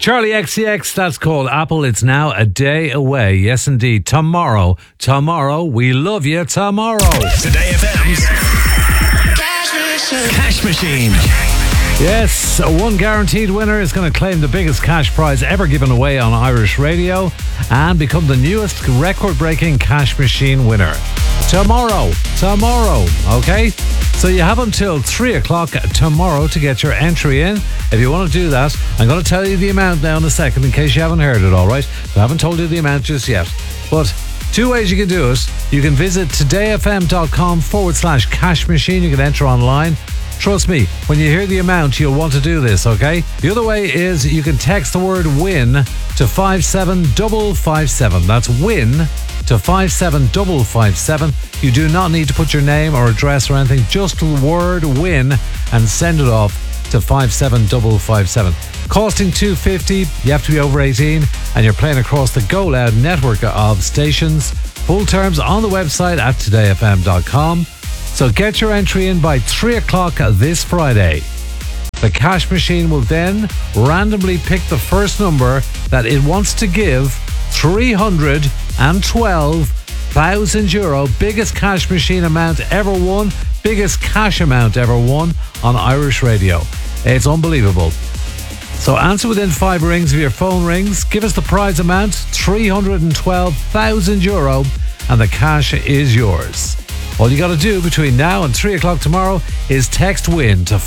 Charlie XCX, that's called Apple. It's now a day away. Yes, indeed. Tomorrow, we love you tomorrow. Today FM's Cash Machine. Yes, one guaranteed winner is going to claim the biggest cash prize ever given away on Irish radio and become the newest record-breaking Cash Machine winner. Tomorrow, okay? So you have until 3 o'clock tomorrow to get your entry in. If you want to do that, I'm going to tell you the amount now in a second in case you haven't heard it, all right? I haven't told you the amount just yet. But two ways you can do it. You can visit todayfm.com/cash machine. You can enter online. Trust me, when you hear the amount, you'll want to do this, okay? The other way is you can text the word WIN to 57557. That's WIN to 57557. You do not need to put your name or address or anything, just the word WIN and send it off to 57557. Costing $2.50, you have to be over 18 and you're playing across the Go Loud network of stations. Full terms on the website at todayfm.com. So get your entry in by 3 o'clock this Friday. The Cash Machine will then randomly pick the first number that it wants to give. 312,000 euro, biggest Cash Machine amount ever won, biggest cash amount ever won on Irish radio. It's unbelievable. So answer within 5 rings of your phone rings. Give us the prize amount, 312,000 euro, and the cash is yours. All you got to do between now and 3 o'clock tomorrow is text WIN to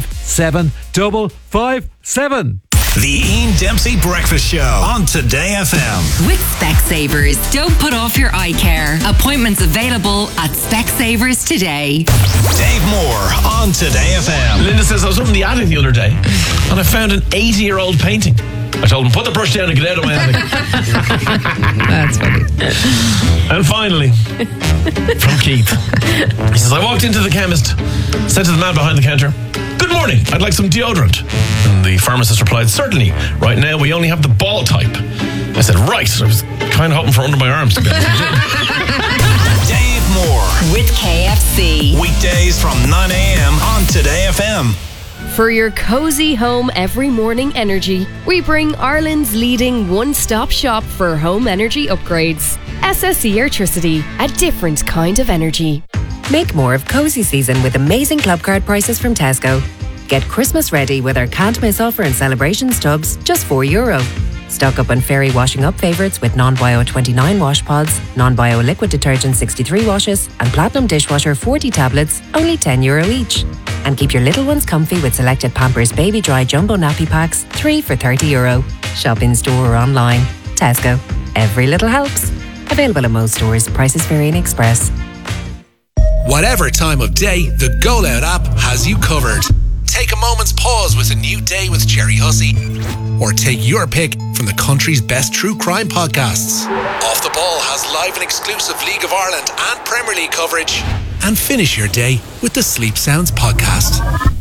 57557. The Ian Dempsey Breakfast Show on Today FM. With Specsavers, don't put off your eye care. Appointments available at Specsavers today. Dave Moore on Today FM. Linda says, I was up in the attic the other day and I found an 80-year-old painting. I told him, put the brush down and get out of my attic. That's funny. And finally, from Keith, he says, I walked into the chemist, said to the man behind the counter, good morning, I'd like some deodorant. And the pharmacist replied, certainly, right now we only have the ball type. I said, right. I was kind of hoping for under my arms to be honest. Dave Moore with KFC. Weekdays from 9 a.m. on Today FM. For your cozy home every morning energy, we bring Ireland's leading one-stop shop for home energy upgrades. SSE Airtricity, a different kind of energy. Make more of cozy season with amazing club card prices from Tesco. Get Christmas ready with our can't miss offer and celebrations tubs, just €4. Stock up on Fairy washing up favourites with non-bio 29 wash pods, non-bio liquid detergent 63 washes, and platinum dishwasher 40 tablets, only €10 each. And keep your little ones comfy with selected Pampers Baby Dry Jumbo Nappy Packs, 3 for €30. Shop in store or online. Tesco. Every little helps. Available at most stores. Prices vary in Express. Whatever time of day, the Go Loud app has you covered. Take a moment's pause with a new day with Jerry Hussey. Or take your pick from the country's best true crime podcasts. Off the Ball has live and exclusive League of Ireland and Premier League coverage. And finish your day with the Sleep Sounds podcast.